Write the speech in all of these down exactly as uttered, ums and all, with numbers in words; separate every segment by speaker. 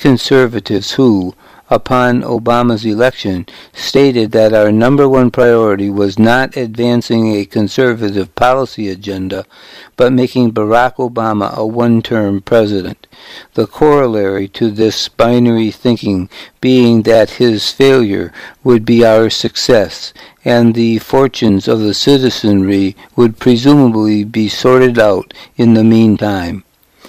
Speaker 1: conservatives who, upon Obama's election, stated that our number one priority was not advancing a conservative policy agenda, but making Barack Obama a one-term president. The corollary to this binary thinking being that his failure would be our success, and the fortunes of the citizenry would presumably be sorted out in the meantime.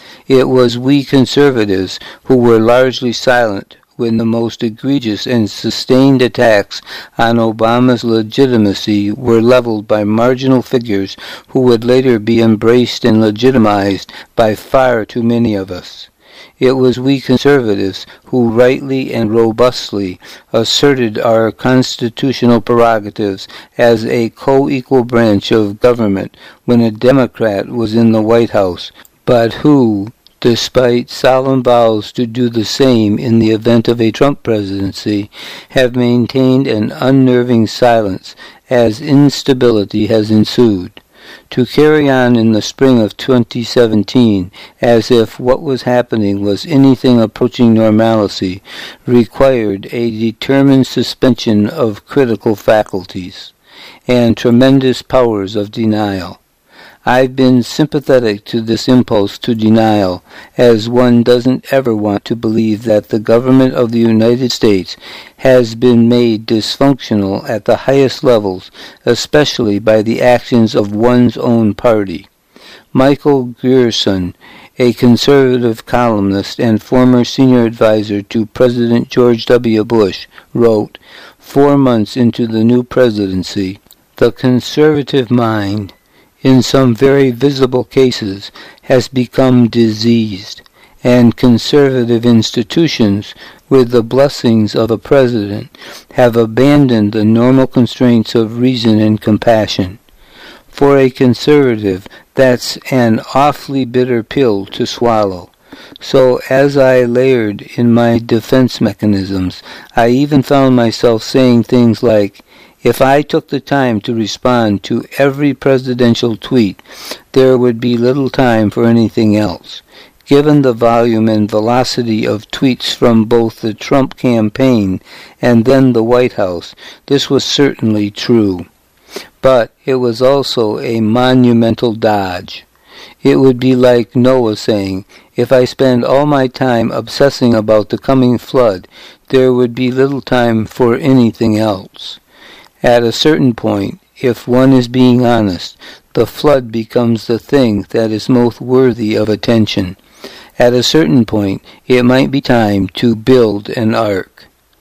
Speaker 1: It was we conservatives who were largely silent when the most egregious and sustained attacks on Obama's legitimacy were leveled by marginal figures who would later be embraced and legitimized by far too many of us. It was we conservatives who rightly and robustly asserted our constitutional prerogatives as a co-equal branch of government when a Democrat was in the White House, but who, despite solemn vows to do the same in the event of a Trump presidency, have maintained an unnerving silence as instability has ensued. To carry on in the spring of twenty seventeen as if what was happening was anything approaching normalcy required a determined suspension of critical faculties and tremendous powers of denial. I've been sympathetic to this impulse to denial, as one doesn't ever want to believe that the government of the United States has been made dysfunctional at the highest levels, especially by the actions of one's own party. Michael Grierson, a conservative columnist and former senior advisor to President George W. Bush, wrote, four months into the new presidency, "The conservative mind, in some very visible cases, has become diseased, and conservative institutions, with the blessings of a president, have abandoned the normal constraints of reason and compassion. For a conservative, that's an awfully bitter pill to swallow. So as I layered in my defense mechanisms, I even found myself saying things like, if I took the time to respond to every presidential tweet, there would be little time for anything else. Given the volume and velocity of tweets from both the Trump campaign and then the White House, this was certainly true. But it was also a monumental dodge. It would be like Noah saying, if I spend all my time obsessing about the coming flood, there would be little time for anything else. At a certain point, if one is being honest, the flood becomes the thing that is most worthy of attention. At a certain point, it might be time to build an ark.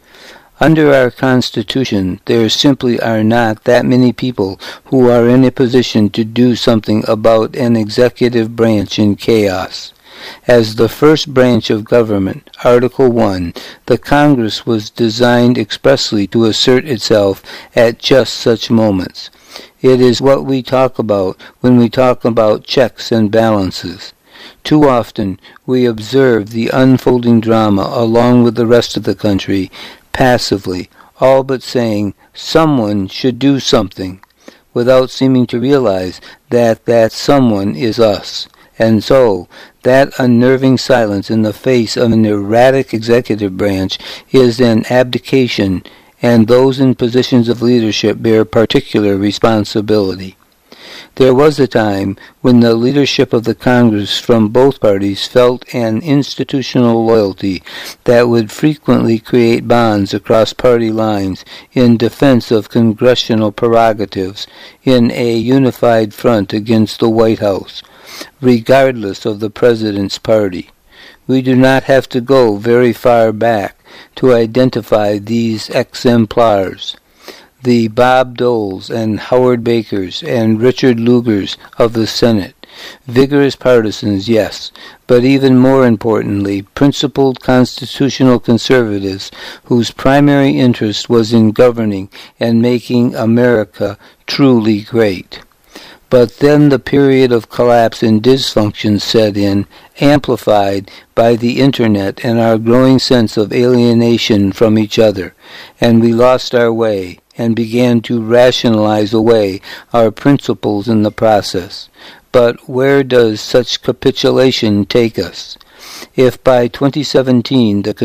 Speaker 1: Under our Constitution, there simply are not that many people who are in a position to do something about an executive branch in chaos. As the first branch of government, Article one, the Congress was designed expressly to assert itself at just such moments. It is what we talk about when we talk about checks and balances. Too often, we observe the unfolding drama along with the rest of the country, passively, all but saying, someone should do something, without seeming to realize that that someone is us. And so, that unnerving silence in the face of an erratic executive branch is an abdication, and those in positions of leadership bear particular responsibility. There was a time when the leadership of the Congress from both parties felt an institutional loyalty that would frequently create bonds across party lines in defense of congressional prerogatives in a unified front against the White House, regardless of the president's party. We do not have to go very far back to identify these exemplars. The Bob Doles and Howard Bakers and Richard Lugers of the Senate. Vigorous partisans, yes, but even more importantly, principled constitutional conservatives whose primary interest was in governing and making America truly great. But then the period of collapse and dysfunction set in, amplified by the Internet and our growing sense of alienation from each other, and we lost our way and began to rationalize away our principles in the process. But where does such capitulation take us? If by twenty seventeen the